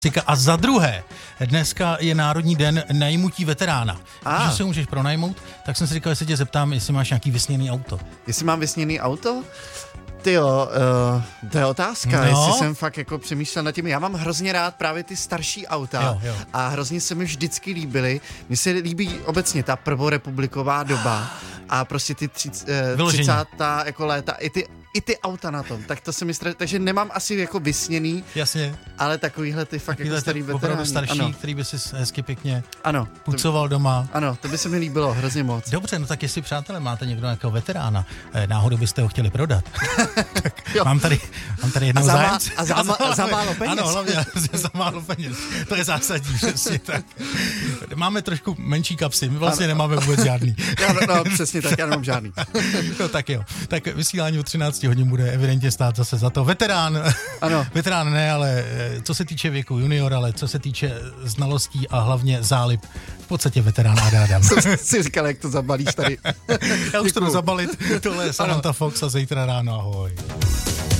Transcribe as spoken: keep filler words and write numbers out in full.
A za druhé, dneska je Národní den najmutí veterána. Ah. Když se můžeš pronajmout, tak jsem si říkal, jestli tě zeptám, jestli máš nějaký vysněný auto. Jestli mám vysněný auto? Tyjo, uh, to je otázka, no. jestli jsem fakt jako přemýšlel nad tím. Já mám hrozně rád právě ty starší auta jo, jo. a hrozně se mi vždycky líbily. Mně se líbí obecně ta prvorepubliková doba a prostě ty třicátá jako léta, i ty i ty auta na tom, tak to se mi stra... takže nemám asi jako vysněný, jasně, ale takovýhle ty fakt takovýhle jako starý veteráni. Opravdu starší, ano. který by si hezky pěkně ano, pucoval to... doma. Ano, to by se mi líbilo hrozně moc. Dobře, no tak jestli, přátelé, máte někdo nějakého veterána, náhodou byste ho chtěli prodat, tak mám tady, mám tady jednou zájemce. A za, má, a za málo peněz. Ano, hlavně za málo peněz. To je zásadní, přesně tak. Máme trošku menší kapsy, my vlastně ano. nemáme vůbec žádný. No, no, no, přesně tak, já nemám žádný. No tak jo, tak vysílání o třinácti hodin bude evidentně stát zase za to. Veterán, ano. veterán ne, ale co se týče věku junior, ale co se týče znalostí a hlavně zálib, v podstatě veterán Áda Adam. Jsem si říkal, jak to zabalíš tady. Já už to jdu zabalit, tohle je Samantha Fox a zítra ráno, ahoj.